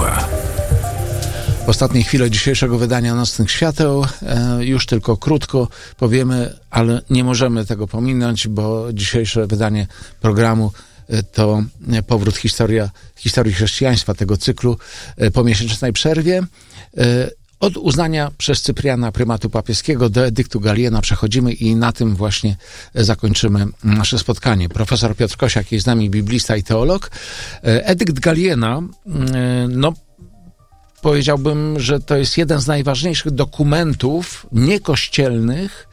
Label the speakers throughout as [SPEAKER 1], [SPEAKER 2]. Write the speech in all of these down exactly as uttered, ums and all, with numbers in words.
[SPEAKER 1] Słowa.
[SPEAKER 2] W ostatniej chwili dzisiejszego wydania Nocnych Świateł e, już tylko krótko powiemy, ale nie możemy tego pominąć, bo dzisiejsze wydanie programu e, to powrót historia, historii chrześcijaństwa, tego cyklu e, po miesięcznej przerwie. E, Od uznania przez Cypriana prymatu papieskiego do edyktu Galiena przechodzimy i na tym właśnie zakończymy nasze spotkanie. Profesor Piotr Kosiak jest z nami, biblista i teolog. Edykt Galiena, no powiedziałbym, że to jest jeden z najważniejszych dokumentów niekościelnych,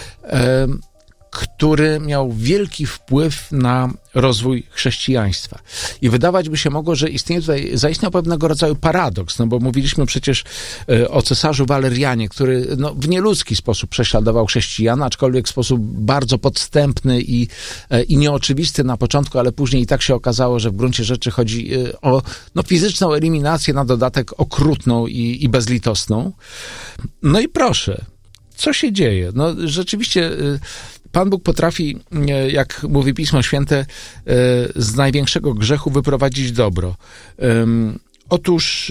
[SPEAKER 2] który miał wielki wpływ na rozwój chrześcijaństwa. I wydawać by się mogło, że istnieje tutaj, zaistniał pewnego rodzaju paradoks, no bo mówiliśmy przecież e, o cesarzu Walerianie, który no, w nieludzki sposób prześladował chrześcijan, aczkolwiek w sposób bardzo podstępny i, e, i nieoczywisty na początku, ale później i tak się okazało, że w gruncie rzeczy chodzi e, o no, fizyczną eliminację, na dodatek okrutną i, i bezlitosną. No i proszę, co się dzieje? No rzeczywiście e, Pan Bóg potrafi, jak mówi Pismo Święte, z największego grzechu wyprowadzić dobro. Otóż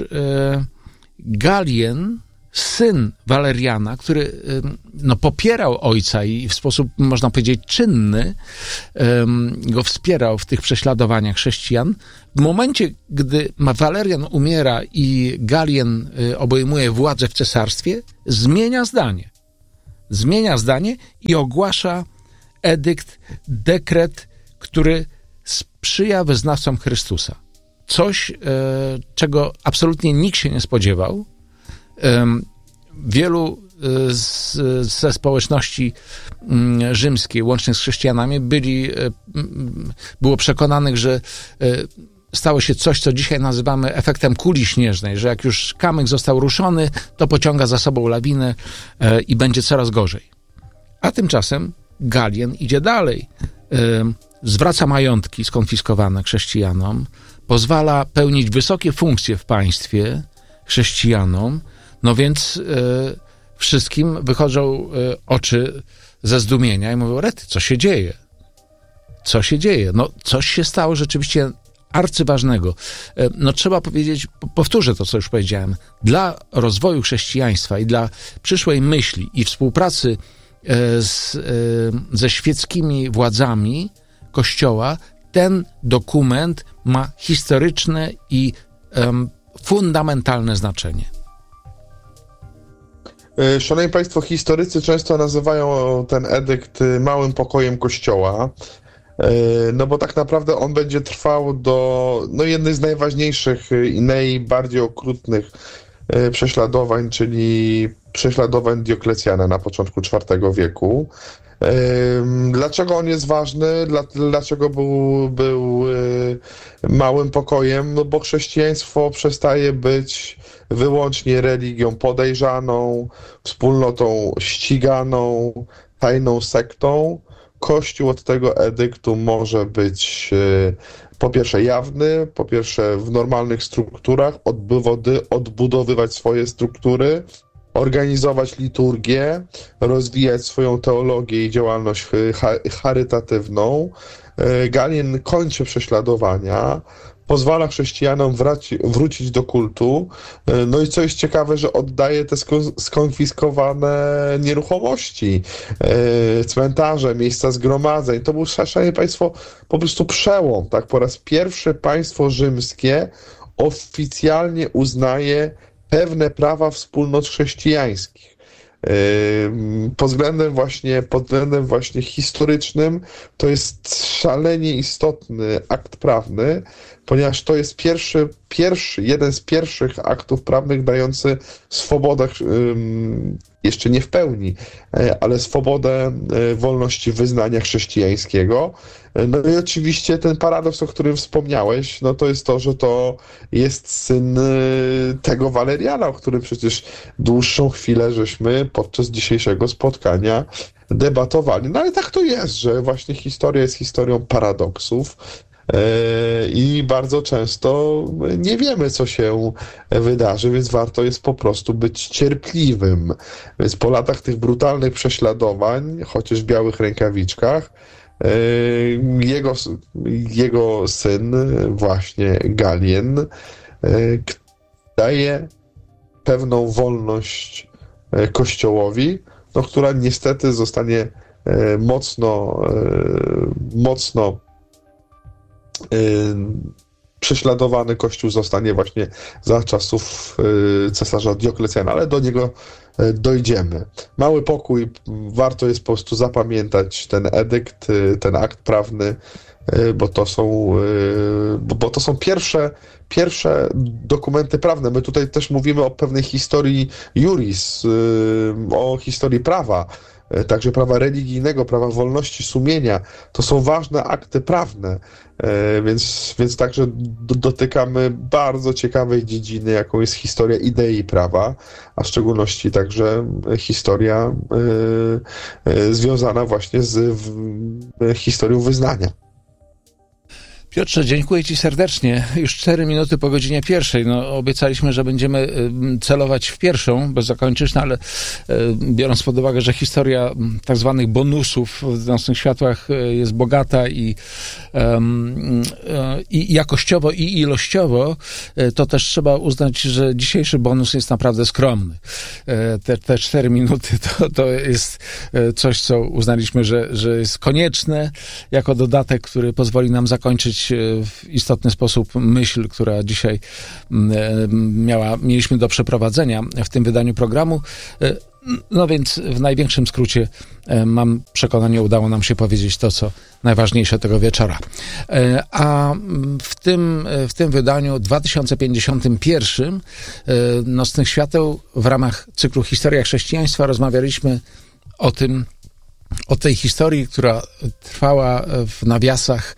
[SPEAKER 2] Galien, syn Waleriana, który no, popierał ojca i w sposób, można powiedzieć, czynny go wspierał w tych prześladowaniach chrześcijan, w momencie, gdy Walerian umiera i Galien obejmuje władzę w cesarstwie, zmienia zdanie. Zmienia zdanie i ogłasza edykt, dekret, który sprzyja wyznawcom Chrystusa. Coś, e, czego absolutnie nikt się nie spodziewał. E, wielu e, z, ze społeczności m, rzymskiej, łącznie z chrześcijanami, byli, e, m, było przekonanych, że e, stało się coś, co dzisiaj nazywamy efektem kuli śnieżnej, że jak już kamyk został ruszony, to pociąga za sobą lawinę e, i będzie coraz gorzej. A tymczasem Galien idzie dalej. Yy, zwraca majątki skonfiskowane chrześcijanom, pozwala pełnić wysokie funkcje w państwie chrześcijanom, no więc yy, wszystkim wychodzą yy, oczy ze zdumienia i mówią, rety, co się dzieje? Co się dzieje? No coś się stało rzeczywiście arcyważnego. Yy, no trzeba powiedzieć, powtórzę to, co już powiedziałem, dla rozwoju chrześcijaństwa i dla przyszłej myśli i współpracy Z, ze świeckimi władzami Kościoła, ten dokument ma historyczne i um, fundamentalne znaczenie.
[SPEAKER 3] Szanowni Państwo, historycy często nazywają ten edykt małym pokojem Kościoła, no bo tak naprawdę on będzie trwał do no, jednej z najważniejszych i najbardziej okrutnych prześladowań, czyli prześladowań Dioklecjana na początku czwartego wieku. Dlaczego on jest ważny? Dlaczego był, był małym pokojem? No bo chrześcijaństwo przestaje być wyłącznie religią podejrzaną, wspólnotą ściganą, tajną sektą. Kościół od tego edyktu może być po pierwsze jawny, po pierwsze w normalnych strukturach, odbudowywać swoje struktury, organizować liturgię, rozwijać swoją teologię i działalność charytatywną. Galien kończy prześladowania, pozwala chrześcijanom wraci, wrócić do kultu, no i co jest ciekawe, że oddaje te skonfiskowane nieruchomości, cmentarze, miejsca zgromadzeń. To był, szanowni Państwo, po prostu przełom, tak? Po raz pierwszy państwo rzymskie oficjalnie uznaje pewne prawa wspólnot chrześcijańskich. Pod względem właśnie, pod względem właśnie historycznym to jest szalenie istotny akt prawny, ponieważ to jest pierwszy, pierwszy, jeden z pierwszych aktów prawnych dający swobodę, jeszcze nie w pełni, ale swobodę wolności wyznania chrześcijańskiego. No i oczywiście ten paradoks, o którym wspomniałeś, no to jest to, że to jest syn tego Waleriana, o którym przecież dłuższą chwilę żeśmy podczas dzisiejszego spotkania debatowali. No ale tak to jest, że właśnie historia jest historią paradoksów. I bardzo często nie wiemy, co się wydarzy, więc warto jest po prostu być cierpliwym. Więc po latach tych brutalnych prześladowań, chociaż w białych rękawiczkach, jego, jego syn, właśnie Galien, daje pewną wolność Kościołowi, no, która niestety zostanie mocno, mocno prześladowany. Kościół zostanie właśnie za czasów cesarza Dioklecjana, ale do niego dojdziemy. Mały pokój, warto jest po prostu zapamiętać ten edykt, ten akt prawny, bo to są, bo to są pierwsze, pierwsze dokumenty prawne. My tutaj też mówimy o pewnej historii juris, o historii prawa, także prawa religijnego, prawa wolności sumienia. To są ważne akty prawne, więc, więc także dotykamy bardzo ciekawej dziedziny, jaką jest historia idei prawa, a w szczególności także historia związana właśnie z historią wyznania.
[SPEAKER 2] Piotrze, dziękuję Ci serdecznie. Już cztery minuty po godzinie pierwszej. No, obiecaliśmy, że będziemy celować w pierwszą, bez zakończyć, no ale biorąc pod uwagę, że historia tak zwanych bonusów w Nocnych Światłach jest bogata i, um, i jakościowo, i ilościowo, to też trzeba uznać, że dzisiejszy bonus jest naprawdę skromny. Te, te cztery minuty to, to jest coś, co uznaliśmy, że, że jest konieczne jako dodatek, który pozwoli nam zakończyć w istotny sposób myśl, która dzisiaj miała, mieliśmy do przeprowadzenia w tym wydaniu programu. No więc w największym skrócie mam przekonanie, udało nam się powiedzieć to, co najważniejsze tego wieczora. A w tym, w tym wydaniu dwa tysiące pięćdziesiątym pierwszym Nocnych Świateł w ramach cyklu Historia Chrześcijaństwa rozmawialiśmy o tym, o tej historii, która trwała w nawiasach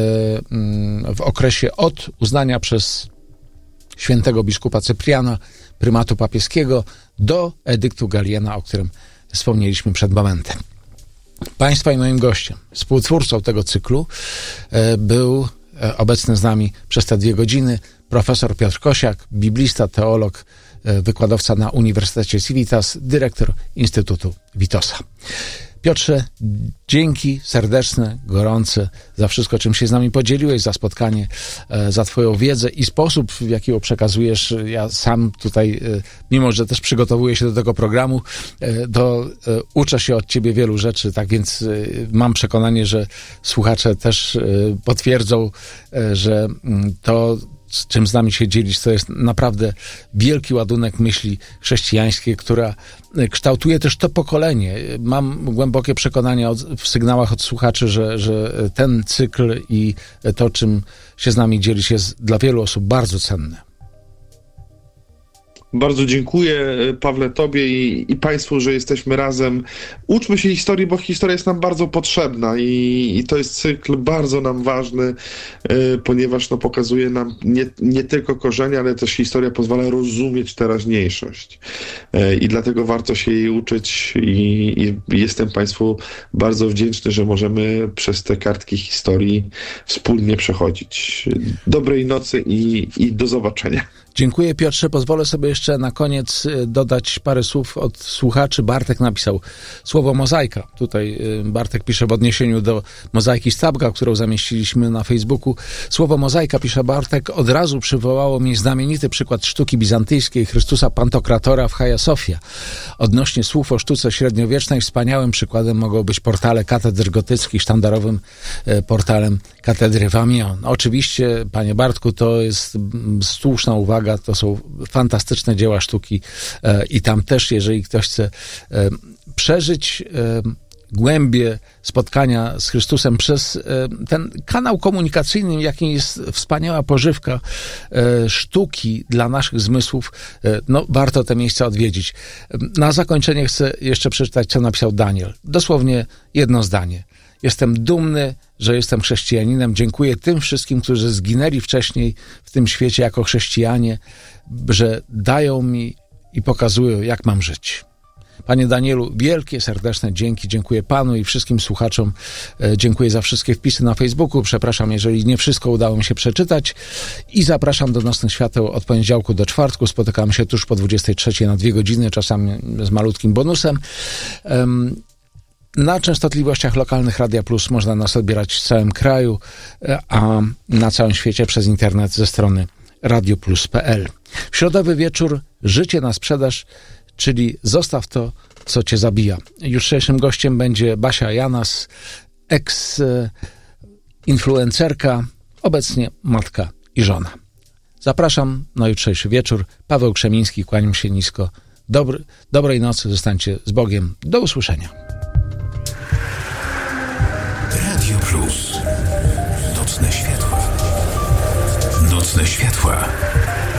[SPEAKER 2] w okresie od uznania przez świętego biskupa Cypriana, prymatu papieskiego, do edyktu Galiena, o którym wspomnieliśmy przed momentem. Państwa i moim gościem, współtwórcą tego cyklu był obecny z nami przez te dwie godziny profesor Piotr Kosiak, biblista, teolog, wykładowca na Uniwersytecie Civitas, dyrektor Instytutu Witosa. Piotrze, dzięki serdeczne, gorące za wszystko, czym się z nami podzieliłeś, za spotkanie, za Twoją wiedzę i sposób, w jaki ją przekazujesz. Ja sam tutaj, mimo że też przygotowuję się do tego programu, to uczę się od Ciebie wielu rzeczy, tak więc mam przekonanie, że słuchacze też potwierdzą, że to, z czym z nami się dzielić, to jest naprawdę wielki ładunek myśli chrześcijańskiej, która kształtuje też to pokolenie. Mam głębokie przekonanie od, w sygnałach od słuchaczy, że, że ten cykl i to, czym się z nami dzielić, jest dla wielu osób bardzo cenne.
[SPEAKER 3] Bardzo dziękuję, Pawle, Tobie i, i Państwu, że jesteśmy razem. Uczmy się historii, bo historia jest nam bardzo potrzebna i, i to jest cykl bardzo nam ważny, y, ponieważ no, pokazuje nam nie, nie tylko korzenie, ale też historia pozwala rozumieć teraźniejszość. Y, I dlatego warto się jej uczyć i, i jestem Państwu bardzo wdzięczny, że możemy przez te kartki historii wspólnie przechodzić. Dobrej nocy i, i do zobaczenia.
[SPEAKER 2] Dziękuję, Piotrze. Pozwolę sobie jeszcze na koniec dodać parę słów od słuchaczy. Bartek napisał słowo mozaika. Tutaj Bartek pisze w odniesieniu do mozaiki z Tabga, którą zamieściliśmy na Facebooku. Słowo mozaika, pisze Bartek, od razu przywołało mi znamienity przykład sztuki bizantyjskiej Chrystusa Pantokratora w Hagia Sophia. Odnośnie słów o sztuce średniowiecznej wspaniałym przykładem mogą być portale katedr gotyckich, sztandarowym portalem katedry w Amiens. Oczywiście, panie Bartku, to jest słuszna uwaga. To są fantastyczne dzieła sztuki i tam też, jeżeli ktoś chce przeżyć głębie spotkania z Chrystusem przez ten kanał komunikacyjny, jakim jest wspaniała pożywka sztuki dla naszych zmysłów, no warto te miejsca odwiedzić. Na zakończenie chcę jeszcze przeczytać, co napisał Daniel. Dosłownie jedno zdanie. Jestem dumny, że jestem chrześcijaninem. Dziękuję tym wszystkim, którzy zginęli wcześniej w tym świecie jako chrześcijanie, że dają mi i pokazują, jak mam żyć. Panie Danielu, wielkie, serdeczne dzięki. Dziękuję Panu i wszystkim słuchaczom. Dziękuję za wszystkie wpisy na Facebooku. Przepraszam, jeżeli nie wszystko udało mi się przeczytać. I zapraszam do Nocnych Świateł od poniedziałku do czwartku. Spotykamy się tuż po dwudziestej trzeciej na dwie godziny, czasami z malutkim bonusem. Na częstotliwościach lokalnych Radia Plus można nas odbierać w całym kraju, a na całym świecie przez internet ze strony radioplus kropka p l. W środowy wieczór życie na sprzedaż, czyli zostaw to, co cię zabija. Jutrzejszym gościem będzie Basia Janas, eks-influencerka, obecnie matka i żona. Zapraszam na jutrzejszy wieczór. Paweł Krzemiński, kłaniam się nisko. Dobry, dobrej nocy, zostańcie z Bogiem. Do usłyszenia.
[SPEAKER 1] Radio Plus. Nocne światła. Nocne światła.